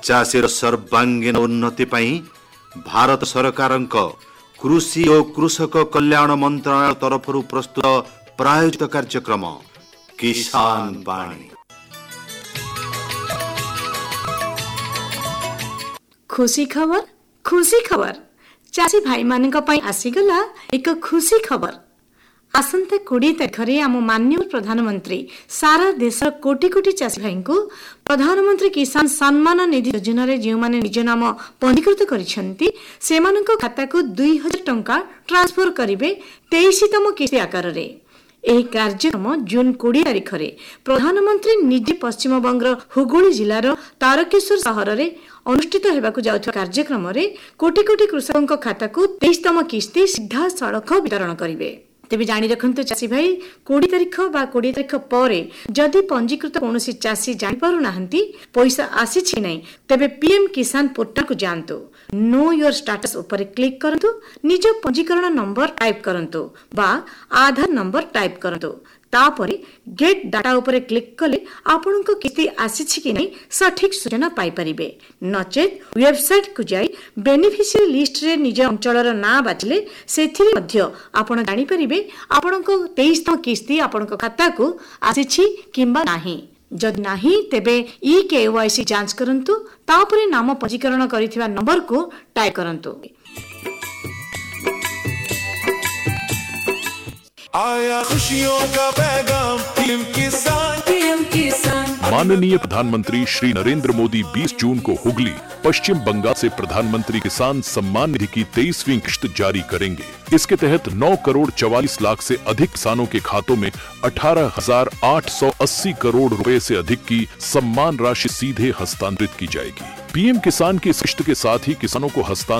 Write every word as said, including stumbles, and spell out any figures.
चाषीर सर्वांगीन उन्नति पई भारत सरकारक कृषि और कृषक कल्याण मंत्रालय तरफ प्रस्तुत प्रायोजित कार्यक्रम किसान वाणी। खुशी खबर खुशी खबर चाषी भाई मानक पई आसीगला एक खुशी खबर। आसंता कोड़े तारिखरे आम माननीय प्रधानमंत्री सारा देश कोटी कोटी चाषी भाई को प्रधानमंत्री किसान सम्मान निधि योजना रे जो माने निज नाम पंजीकृत करिसेंती सेमानक खाता को दुई हजार टंका ट्रांसफर करिवे तेईसतम किस्ती आकार रे। ଏହି କାର୍ଯ୍ୟକ୍ରମ ଜୁନ କୋଡ଼ିଏ ତାରିଖରେ ପ୍ରଧାନମନ୍ତ୍ରୀ ନିଜେ ପଶ୍ଚିମବଙ୍ଗର ହୁଗୁଳି ଜିଲ୍ଲାର ତାରକେଶ୍ୱର ସହରରେ ଅନୁଷ୍ଠିତ ହେବାକୁ ଯାଉଥିବା କାର୍ଯ୍ୟକ୍ରମରେ କୋଟି କୋଟି କୃଷକଙ୍କ ଖାତାକୁ ତେଇଶତମ କିସ୍ତି ସିଧାସଳଖ ବିତରଣ କରିବେ। ତେବେ ଜାଣି ରଖନ୍ତୁ ଚାଷୀ ଭାଇ, କୋଡ଼ିଏ ତାରିଖ ବା କୋଡ଼ିଏ ତାରିଖ ପରେ ଯଦି ପଞ୍ଜୀକୃତ କୌଣସି ଚାଷୀ ଜାଣିପାରୁନାହାନ୍ତି ପଇସା ଆସିଛି ନାହିଁ, ତେବେ ପିଏମ୍ କିଷାନ ପୋର୍ଟାଲକୁ ଯାଆନ୍ତୁ। नो योर स्टाटस ऊपर क्लिक करंतु, निज पंजीकरण नंबर टाइप करंतु बा आधार नंबर टाइप करंतु। तापरे गेट डाटा ऊपर क्लिक कले आपनको किस्ती आसीछि कि नै सठिक सूचना पाई परिबे। नचेत वेबसाइट को जाई बेनिफिशियरी लिस्ट रे निज अंचलर ना बाछले सेथिरे मध्य आपण जानि परिबे आपनको तेईसतम किस्ती आपनको खाता को आसीछि किंबा नाही। जदि नाही तेबे ई केवाईसी जांच करंतु, तापरे नाम पंजीकरण करिथिबा नंबर को टाइप करंतु। आया खुशियों का पैगाम पीएम किसान पीएम किसान। माननीय प्रधानमंत्री श्री नरेंद्र मोदी बीस जून को हुगली पश्चिम बंगाल से प्रधानमंत्री किसान सम्मान निधि की तेईसवीं किश्त जारी करेंगे। इसके तहत नौ करोड़ चवालीस लाख से अधिक किसानों के खातों में अठारह हजार आठ सौ अस्सी करोड़ रुपए से अधिक की सम्मान राशि सीधे हस्तांतरित की जाएगी। पीएम किसान की इस किश्त के साथ ही किसानों को हस्तांतरित